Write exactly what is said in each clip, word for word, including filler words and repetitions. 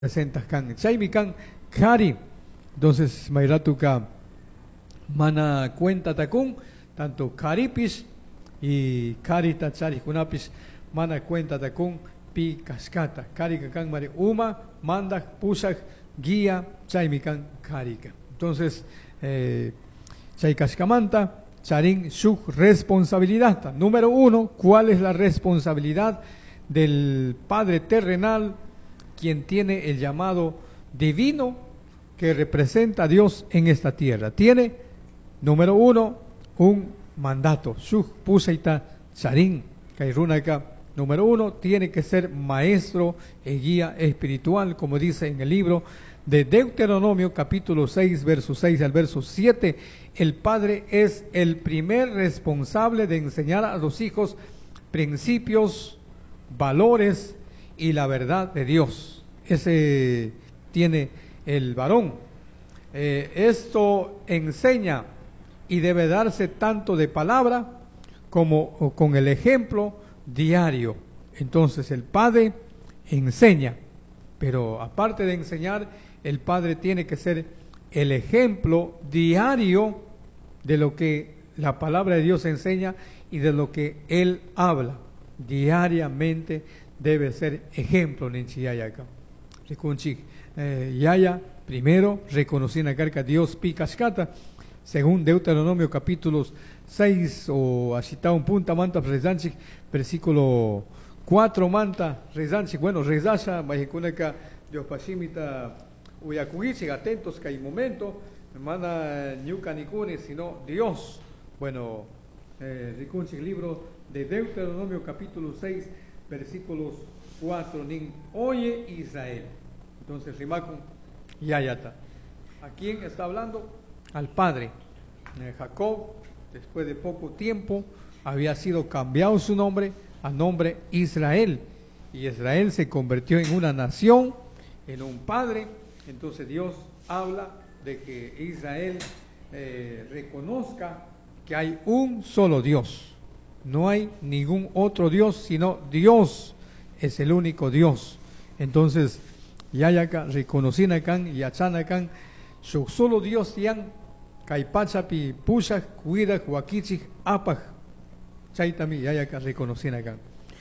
presentas kan chaymi kan kari. Entonces mayratuka mana cuenta takun tanto karipis y karita charikunapis mana cuenta takun pi kaskata karika kan mari uma manda pusak guía chaymi kan karika. Entonces eh, chay kaskamanta charin su responsabilidad. Número uno, ¿cuál es la responsabilidad del Padre terrenal, quien tiene el llamado divino que representa a Dios en esta tierra? Tiene, número uno, un mandato. Su pusaita charin kairunaka. Número uno, tiene que ser maestro y guía espiritual, como dice en el libro de Deuteronomio, capítulo seis, verso seis al verso siete. El padre es el primer responsable de enseñar a los hijos principios, valores y la verdad de Dios. Ese tiene el varón. Eh, esto enseña y debe darse tanto de palabra como con el ejemplo diario. Entonces el padre enseña, pero aparte de enseñar, el padre tiene que ser el ejemplo diario de lo que la palabra de Dios enseña y de lo que él habla. Diariamente debe ser ejemplo. Ninchiyayaka. Rekunchik. Yaya, primero, reconociendo acá que Dios picaskata, según Deuteronomio capítulos seis o asita un punta manta rezanchik, versículo cuatro manta rezanchik. Bueno, rezasha, majikunaka, Dios pasimita, uyakuichik, atentos que hay momento, mana ñuka nikuni, sino Dios. Bueno, eh, rekunchik, libro de Deuteronomio capítulo seis, versículos cuatro, nin, oye Israel. Entonces, Rimakun, Yayata. ¿A quién está hablando? Al padre. Eh, Jacob, después de poco tiempo, había sido cambiado su nombre a nombre Israel. Y Israel se convirtió en una nación, en un padre. Entonces Dios habla de que Israel eh, reconozca que hay un solo Dios. No hay ningún otro Dios, sino Dios es el único Dios. Entonces, Yayaka, reconocinakan, yachanakan, su solo Dios tian, kaipachapi, pushak, cuida, huakichik, apaj, chaitami, Yayaka, reconocinakan.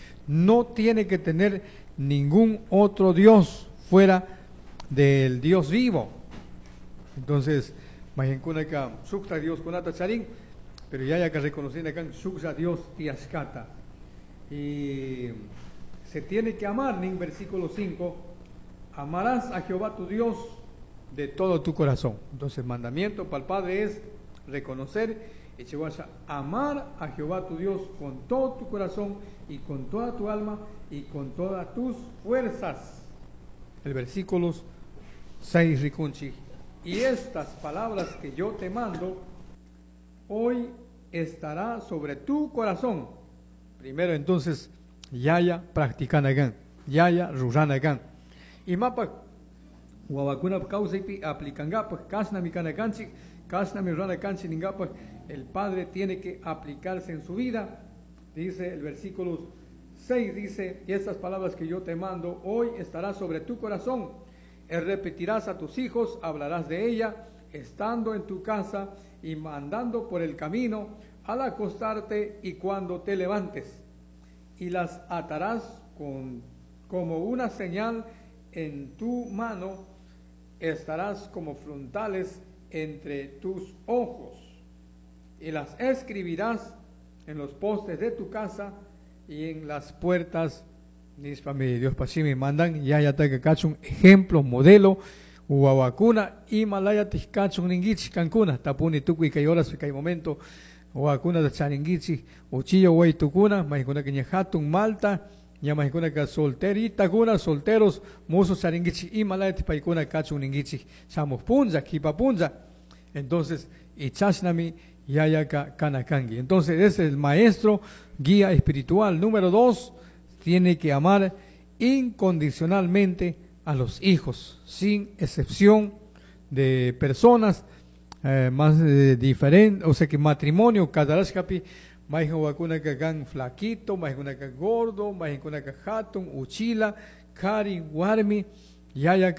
No tiene que tener ningún otro Dios fuera del Dios vivo. Entonces, majenkunaka, sukta Dios kunata charin, pero Yayaka, reconocinakan, suksa Dios tiaskata. Y se tiene que amar, en versículo cinco, amarás a Jehová tu Dios de todo tu corazón. Entonces el mandamiento para el Padre es reconocer y amar a Jehová tu Dios con todo tu corazón y con toda tu alma y con todas tus fuerzas. El versículo seis, Rikunchi. Y estas palabras que yo te mando hoy estará sobre tu corazón. Primero entonces, Yaya practicanagan, Yaya ruranagan. Y mapa wawakuna causipi aplicangapa, kasna mi canacanchi, kasna mi ranacanchi ningapa, el padre tiene que aplicarse en su vida. Dice el versículo seis, dice, y estas palabras que yo te mando hoy estará sobre tu corazón, repetirás a tus hijos, hablarás de ella, estando en tu casa y andando por el camino, al acostarte y cuando te levantes, y las atarás con, como una señal en tu mano, estarás como frontales entre tus ojos, y las escribirás en los postes de tu casa y en las puertas de mis familias. Dios para sí me mandan, ya ya te cachun ejemplo, modelo, uawakuna, y malaya te cachun ningich cancuna, tapuni tuqui que horas que hay momento, uawakuna de charingichi, uchillo way tukuna, majikuna que hatun malta, ya majikuna que solterita kuna, solteros, musos charingichi, y malaya te paikuna cachun ningichi, chamos punza, kipa punza. Entonces, ichashnami, yayaka kanakangi. Entonces, ese es el maestro, guía espiritual. Número dos, tiene que amar incondicionalmente a los hijos, sin excepción de personas eh, más eh, diferentes, o sea que matrimonio, kadarashkapi, más una que gan flaquito, más una que gordo, más una que hatun, uchila, kari, warmi, Yaya